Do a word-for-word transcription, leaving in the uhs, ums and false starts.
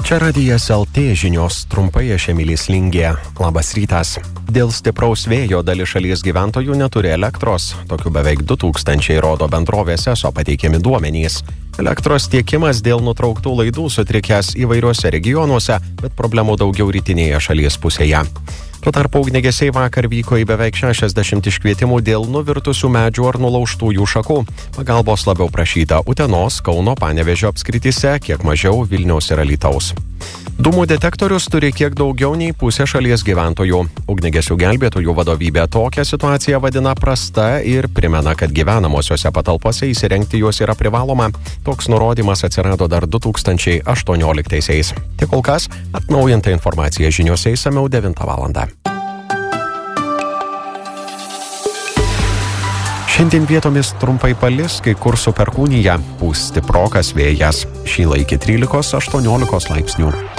Čia Radijas L T žinios, trumpai aš Emilis Lingė. Labas rytas. Dėl stipraus vėjo dalis šalies gyventojų neturi elektros. Tokių beveik du tūkstančiai rodo bendrovės eso pateikiami duomenys. Elektros tiekimas dėl nutrauktų laidų sutrikęs įvairiuose regionuose, bet problemų daugiau rytinėje šalies pusėje. Tuo tarpu ugniagesiai vakar vyko į beveik šešiasdešimt iškvietimų dėl nuvirtusių medžių ar nulaužtųjų šakų. Pagalbos labiau prašyta Utenos, Kauno, Panevėžio apskrityse, kiek mažiau Vilniaus ir Alytaus. Dūmų detektorius turi kiek daugiau nei pusė šalies gyventojų. Ugniagesių gelbėtojų vadovybė tokią situaciją vadina prasta ir primena, kad gyvenamosiose patalpose įsirengti juos yra privaloma. Toks nurodymas atsirado dar du tūkstančiai aštuonioliktaisiais. Tik kol kas atnaujinta informacija žiniose išsamiau devintą valandą. Šiandien vietomis trumpai palis, kai kur su perkūnija, pūs stiprokas vėjas. Šyla iki trylikos aštuoniolikos laipsnių.